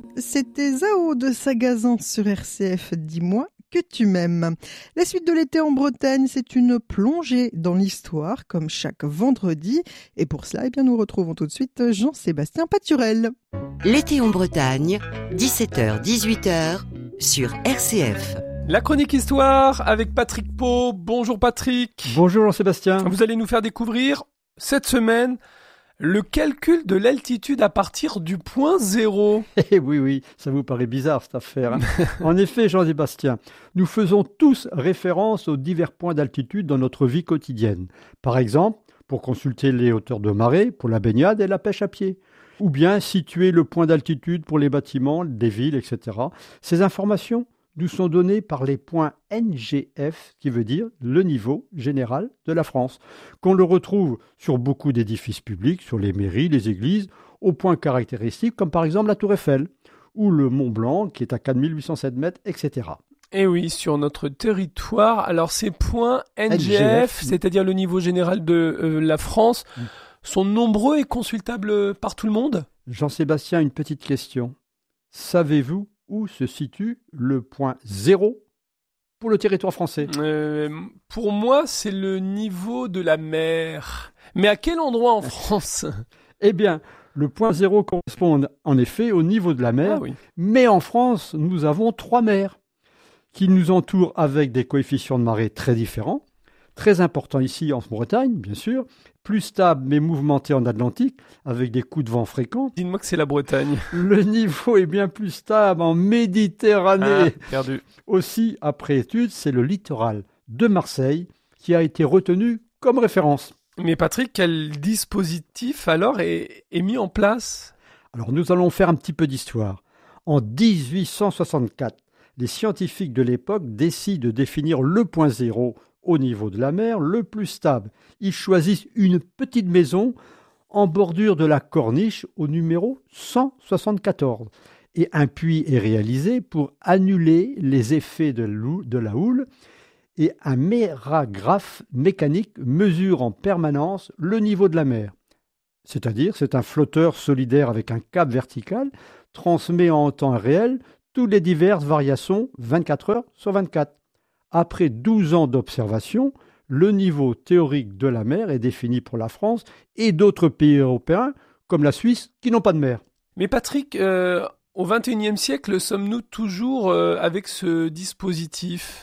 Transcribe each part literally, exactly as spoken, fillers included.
C'était Zao de Sagazan sur R C F, dis-moi que tu m'aimes. La suite de l'été en Bretagne, c'est une plongée dans l'histoire, comme chaque vendredi. Et pour cela, eh bien, nous retrouvons tout de suite Jean-Sébastien Paturel. L'été en Bretagne, dix-sept heures dix-huit heures sur R C F. La chronique histoire avec Patrick Pau. Bonjour Patrick. Bonjour Jean-Sébastien. Vous allez nous faire découvrir cette semaine le calcul de l'altitude à partir du point zéro. Eh oui, oui, ça vous paraît bizarre cette affaire. Hein. En effet, Jean-Sébastien, nous faisons tous référence aux divers points d'altitude dans notre vie quotidienne. Par exemple, pour consulter les hauteurs de marée, pour la baignade et la pêche à pied. Ou bien situer le point d'altitude pour les bâtiments, des villes, et cetera. Ces informations nous sont données par les points N G F, qui veut dire le niveau général de la France, qu'on le retrouve sur beaucoup d'édifices publics, sur les mairies, les églises, aux points caractéristiques, comme par exemple la Tour Eiffel, ou le Mont Blanc, qui est à quatre mille huit cent sept mètres, et cetera. Et oui, sur notre territoire, alors ces points N G F, N G F c'est-à-dire le niveau général de euh, la France, mmh. sont nombreux et consultables par tout le monde ? Jean-Sébastien, une petite question. Savez-vous où se situe le point zéro pour le territoire français ? euh, Pour moi, c'est le niveau de la mer. Mais à quel endroit en France ? Eh bien, le point zéro correspond en effet au niveau de la mer, ah oui. Mais en France, nous avons trois mers qui nous entourent avec des coefficients de marée très différents. Très important ici en Bretagne, bien sûr, plus stable mais mouvementé en Atlantique, avec des coups de vent fréquents. Dites-moi que c'est la Bretagne. Le niveau est bien plus stable en Méditerranée. Ah, perdu. Aussi, après étude, c'est le littoral de Marseille qui a été retenu comme référence. Mais Patrick, quel dispositif alors est, est mis en place ? Alors nous allons faire un petit peu d'histoire. En dix-huit cent soixante-quatre, les scientifiques de l'époque décident de définir le point zéro au niveau de la mer, le plus stable. Ils choisissent une petite maison en bordure de la Corniche au numéro cent soixante-quatorze. Et un puits est réalisé pour annuler les effets de la houle. Et un mérographe mécanique mesure en permanence le niveau de la mer. C'est-à-dire, c'est un flotteur solidaire avec un câble vertical, transmet en temps réel toutes les diverses variations vingt-quatre heures sur vingt-quatre. Après douze ans d'observation, le niveau théorique de la mer est défini pour la France et d'autres pays européens, comme la Suisse, qui n'ont pas de mer. Mais Patrick, euh, au vingt et unième siècle, sommes-nous toujours euh, avec ce dispositif ?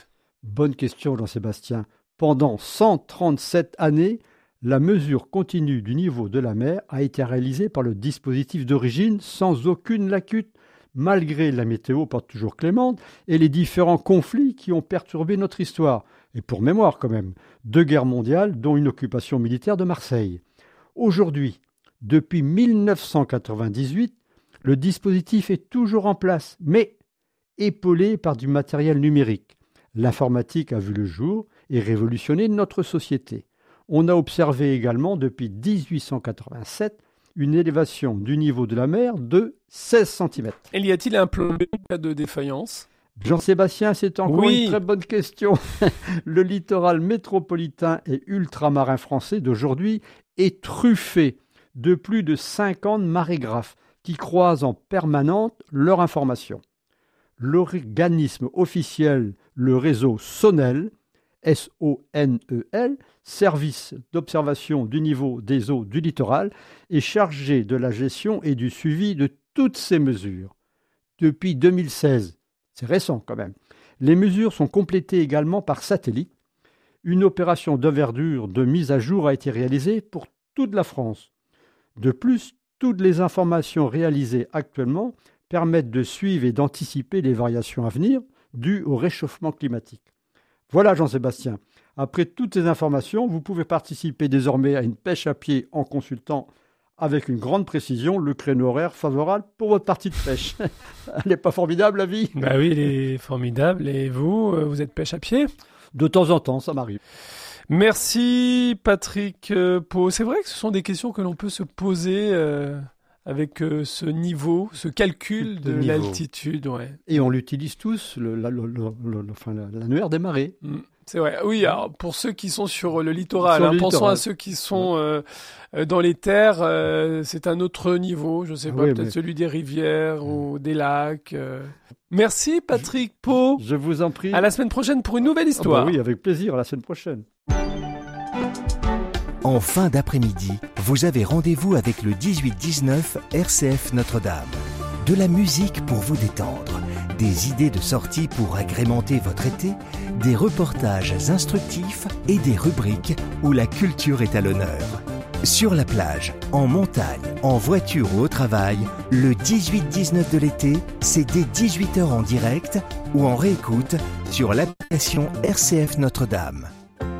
Bonne question, Jean-Sébastien. Pendant cent trente-sept années, la mesure continue du niveau de la mer a été réalisée par le dispositif d'origine sans aucune lacune, malgré la météo pas toujours clémente et les différents conflits qui ont perturbé notre histoire. Et pour mémoire quand même, deux guerres mondiales, dont une occupation militaire de Marseille. Aujourd'hui, depuis mille neuf cent quatre-vingt-dix-huit, le dispositif est toujours en place, mais épaulé par du matériel numérique. L'informatique a vu le jour et révolutionné notre société. On a observé également depuis dix-huit cent quatre-vingt-sept une élévation du niveau de la mer de seize centimètres. Et y a-t-il un plan B en cas de défaillance ? Jean-Sébastien, c'est encore oui. une très bonne question. Le littoral métropolitain et ultramarin français d'aujourd'hui est truffé de plus de cinquante marégraphes qui croisent en permanence leur information. L'organisme officiel, le réseau SONEL, S O N E L, Service d'observation du niveau des eaux du littoral, est chargé de la gestion et du suivi de toutes ces mesures. Depuis deux mille seize, c'est récent quand même, les mesures sont complétées également par satellite. Une opération d'envergure de mise à jour a été réalisée pour toute la France. De plus, toutes les informations réalisées actuellement permettent de suivre et d'anticiper les variations à venir dues au réchauffement climatique. Voilà Jean-Sébastien. Après toutes ces informations, vous pouvez participer désormais à une pêche à pied en consultant avec une grande précision le créneau horaire favorable pour votre partie de pêche. Elle n'est pas formidable, la vie ? Bah oui, elle est formidable. Et vous, vous êtes pêche à pied ? De temps en temps, ça m'arrive. Merci Patrick Pau. C'est vrai que ce sont des questions que l'on peut se poser euh, avec euh, ce niveau, ce calcul de, de l'altitude. Ouais. Et on l'utilise tous, le, la, le, le, le, enfin, l'annuaire des marées. Mm. C'est vrai. Oui, alors pour ceux qui sont sur le littoral, Sur hein, le pensons littoral. à ceux qui sont euh, euh, dans les terres, euh, c'est un autre niveau. Je sais pas, Oui, peut-être mais- celui des rivières ou des lacs. euh. Merci Patrick Pau. Je vous en prie. À la semaine prochaine pour une nouvelle Ah histoire. bah oui, avec plaisir, à la semaine prochaine. En fin d'après-midi, vous avez rendez-vous avec le dix-huit dix-neuf R C F Notre-Dame. De la musique pour vous détendre, des idées de sortie pour agrémenter votre été, des reportages instructifs et des rubriques où la culture est à l'honneur. Sur la plage, en montagne, en voiture ou au travail, le dix-huit dix-neuf de l'été, c'est dès dix-huit heures en direct ou en réécoute sur l'application R C F Notre-Dame.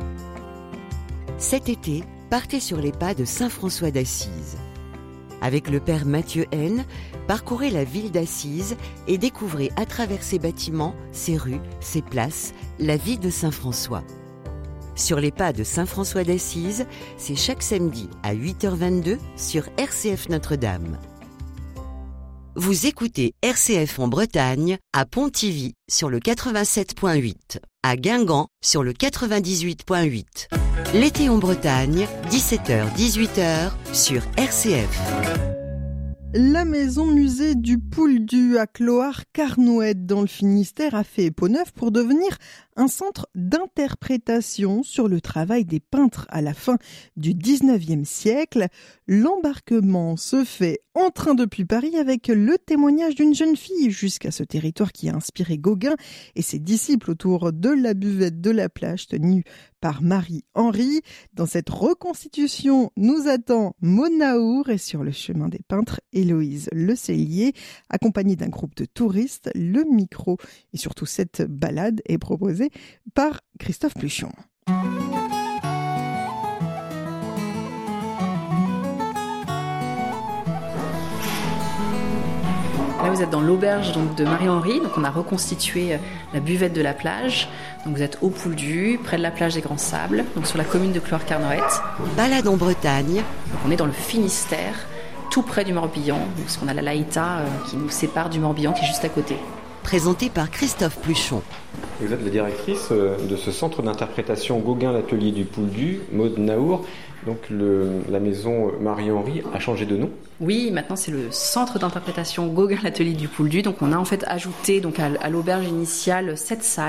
Cet été, partez sur les pas de Saint-François d'Assise. Avec le père Mathieu Haine, parcourez la ville d'Assise et découvrez à travers ses bâtiments, ses rues, ses places, la vie de Saint-François. Sur les pas de Saint-François d'Assise, c'est chaque samedi à huit heures vingt-deux sur R C F Notre-Dame. Vous écoutez R C F en Bretagne, à Pontivy sur le quatre-vingt-sept point huit, à Guingamp sur le quatre-vingt-dix-huit point huit. L'été en Bretagne, dix-sept heures dix-huit heures sur R C F. La maison musée du Pouldu à Clohars-Carnouët dans le Finistère a fait peau neuve pour devenir un centre d'interprétation sur le travail des peintres à la fin du dix-neuvième siècle. L'embarquement se fait en train depuis Paris avec le témoignage d'une jeune fille jusqu'à ce territoire qui a inspiré Gauguin et ses disciples autour de la buvette de la plage tenue par Marie-Henri. Dans cette reconstitution, nous attend Maud Naour et sur le chemin des peintres, Héloïse Le Cellier, accompagnée d'un groupe de touristes. Le micro et surtout cette balade est proposée par Christophe Pluchon. Là, vous êtes dans l'auberge donc, de Marie-Henri. Donc, on a reconstitué la buvette de la plage. Donc, vous êtes au Pouldu, près de la plage des Grands Sables, donc sur la commune de Clohars-Carnouët. Balade en Bretagne, Donc, on est dans le Finistère, tout près du Morbihan, parce qu'on a la Laïta euh, qui nous sépare du Morbihan, qui est juste à côté. présenté par Christophe Pluchon. Vous êtes la directrice de ce centre d'interprétation Gauguin, l'atelier du Pouldu, Maud Naour. Donc le, la maison Marie-Henri a changé de nom. Oui, maintenant c'est le centre d'interprétation Gauguin, l'atelier du Pouldu. Donc on a en fait ajouté donc à, à l'auberge initiale sept salles.